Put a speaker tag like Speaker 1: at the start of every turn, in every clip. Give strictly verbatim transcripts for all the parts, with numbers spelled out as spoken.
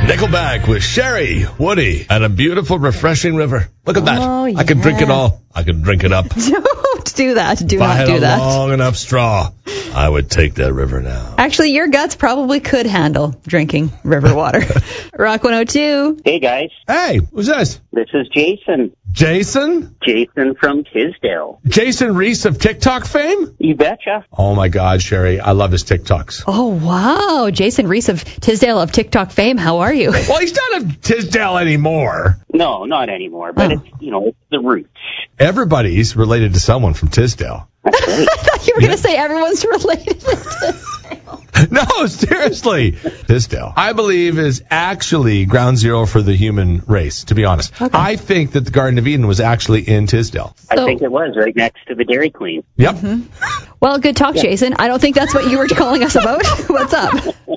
Speaker 1: Nickelback with Sherry, Woody, and a beautiful, refreshing river. Look at that.
Speaker 2: Oh,
Speaker 1: I could
Speaker 2: yeah.
Speaker 1: drink it all. I could drink it up.
Speaker 2: Don't do that. Do
Speaker 1: if I
Speaker 2: not
Speaker 1: had
Speaker 2: do
Speaker 1: a
Speaker 2: that.
Speaker 1: long enough straw, I would take that river now.
Speaker 2: Actually, your guts probably could handle drinking river water. Rock one oh two.
Speaker 3: Hey, guys.
Speaker 1: Hey, who's this?
Speaker 3: This is Jason.
Speaker 1: Jason?
Speaker 3: Jason from Tisdale.
Speaker 1: Jason Reese of TikTok fame?
Speaker 3: You betcha.
Speaker 1: Oh, my God, Sherry. I love his TikToks.
Speaker 2: Oh, wow. Jason Reese of Tisdale of TikTok fame. How are you?
Speaker 1: Well, he's not of Tisdale anymore.
Speaker 3: No, not anymore, but
Speaker 2: Oh.
Speaker 3: it's, you know, it's the roots.
Speaker 1: Everybody's related to someone from Tisdale.
Speaker 3: That's right.
Speaker 2: I thought you were going to say everyone's related to Tisdale.
Speaker 1: No, seriously. Tisdale, I believe, is actually ground zero for the human race, to be honest.
Speaker 2: Okay.
Speaker 1: I think that the Garden of Eden was actually in Tisdale.
Speaker 3: I
Speaker 2: So-
Speaker 3: think it was right next to the Dairy Queen.
Speaker 1: Yep.
Speaker 2: Well, good talk, Jason. I don't think that's what you were calling us about. What's up?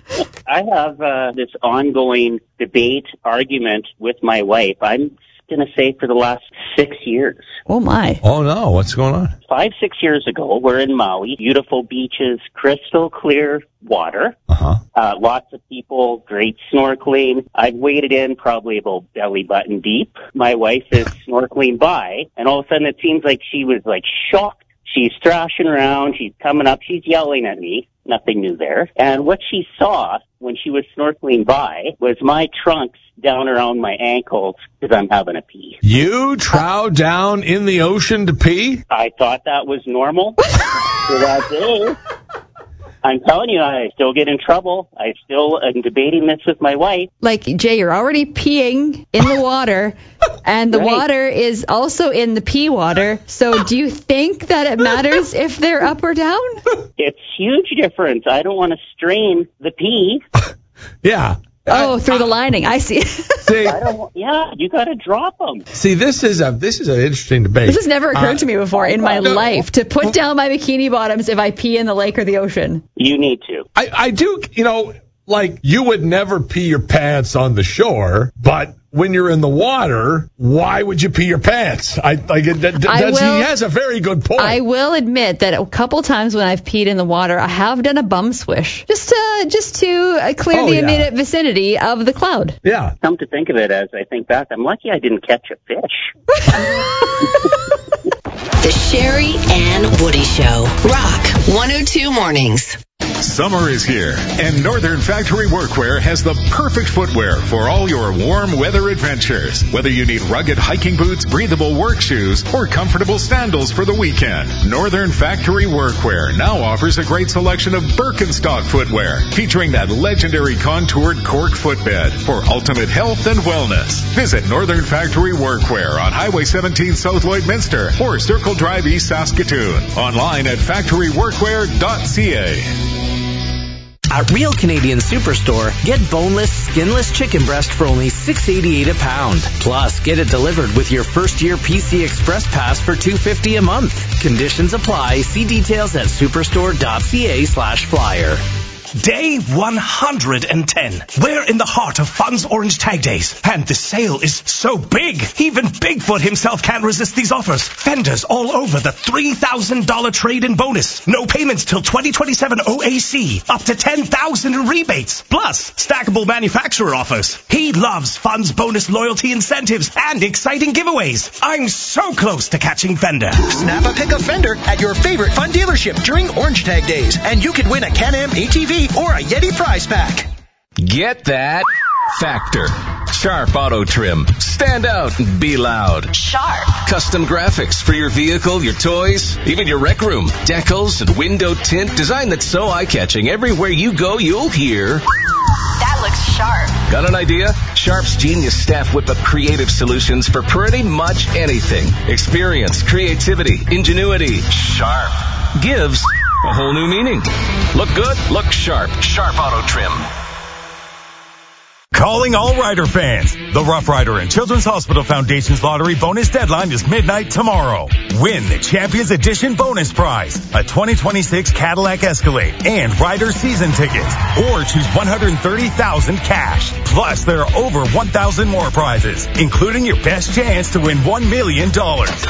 Speaker 3: I have uh, this ongoing debate, argument with my wife. I'm going to say for the last six years.
Speaker 2: Oh, my.
Speaker 1: Oh, no. What's going on?
Speaker 3: Five, six years ago, we're in Maui, beautiful beaches, crystal clear water,
Speaker 1: Uh-huh.
Speaker 3: uh, lots of people, great snorkeling. I've waded in probably about belly button deep. My wife is snorkeling by, and all of a sudden it seems like she was like shocked. She's thrashing around, she's coming up, she's yelling at me. Nothing new there. And what she saw when she was snorkeling by was my trunks down around my ankles because I'm having a pee.
Speaker 1: You trow down in the ocean to pee?
Speaker 3: I thought that was normal for that day. I'm telling you, I still get in trouble. I still am debating this with my wife.
Speaker 2: Like, Jay, you're already peeing in the water, and the
Speaker 3: Right.
Speaker 2: water is also in the pee water. So do you think that it matters if they're up or down?
Speaker 3: It's huge difference. I don't want to strain the pee.
Speaker 1: Yeah.
Speaker 2: Oh,
Speaker 1: I-
Speaker 2: through the lining. I see.
Speaker 1: See,
Speaker 3: I don't. want- Yeah, you got to drop them.
Speaker 1: see, this is a this is an interesting debate.
Speaker 2: This has never occurred
Speaker 1: Uh,
Speaker 2: to me before in my
Speaker 1: no.
Speaker 2: life, to put down my bikini bottoms if I pee in the lake or the ocean.
Speaker 3: You need to.
Speaker 1: I, I do, you know, like, you would never pee your pants on the shore, but when you're in the water, why would you pee your pants? I like it. That,
Speaker 2: I
Speaker 1: that's,
Speaker 2: will-
Speaker 1: he has a very good point.
Speaker 2: I will admit that a couple times when I've peed in the water, I have done a bum swish, just to just to uh, clear
Speaker 1: Oh,
Speaker 2: the
Speaker 1: yeah.
Speaker 2: immediate vicinity of the cloud.
Speaker 1: yeah.
Speaker 3: Come to think of it, as I think back, I'm lucky I didn't catch a fish.
Speaker 4: The Sherry and Woody Show. Rock one oh two Mornings.
Speaker 5: Summer is here, and Northern Factory Workwear has the perfect footwear for all your warm weather adventures. Whether you need rugged hiking boots, breathable work shoes, or comfortable sandals for the weekend, Northern Factory Workwear now offers a great selection of Birkenstock footwear, featuring that legendary contoured cork footbed for ultimate health and wellness. Visit Northern Factory Workwear on Highway seventeen South Lloydminster or Circle Drive East Saskatoon. Online at factory workwear dot c a.
Speaker 6: At Real Canadian Superstore, get boneless, skinless chicken breast for only six dollars and eighty-eight cents a pound. Plus, get it delivered with your first-year P C Express Pass for two dollars and fifty cents a month. Conditions apply. See details at superstore dot c a slash flyer.
Speaker 7: Day one hundred ten. We're in the heart of Fun's Orange Tag Days, and the sale is so big, even Bigfoot himself can't resist these offers. Fenders all over the three thousand dollars trade-in bonus. No payments till twenty twenty-seven O A C. Up to ten thousand dollars in rebates. Plus, stackable manufacturer offers. He loves Fun's bonus loyalty incentives and exciting giveaways. I'm so close to catching Fender.
Speaker 8: Snap a pick of Fender at your favorite Fun dealership during Orange Tag Days, and you could win a Can-Am A T V or a Yeti prize pack.
Speaker 9: Get that Factor. Sharp auto trim. Stand out and be loud.
Speaker 4: Sharp.
Speaker 9: Custom graphics for your vehicle, your toys, even your rec room. Decals and window tint. Design that's so eye-catching. Everywhere you go, you'll hear...
Speaker 4: That looks sharp.
Speaker 9: Got an idea? Sharp's genius staff whip up creative solutions for pretty much anything. Experience, creativity, ingenuity. Sharp gives a whole new meaning. Look good, look sharp. Sharp auto trim.
Speaker 7: Calling all Rider fans. The Rough Rider and Children's Hospital Foundation's lottery bonus deadline is midnight tomorrow. Win the Champions Edition bonus prize, a twenty twenty-six Cadillac Escalade and Rider season tickets, or choose one hundred thirty thousand dollars cash. Plus, there are over one thousand more prizes, including your best chance to win one million dollars.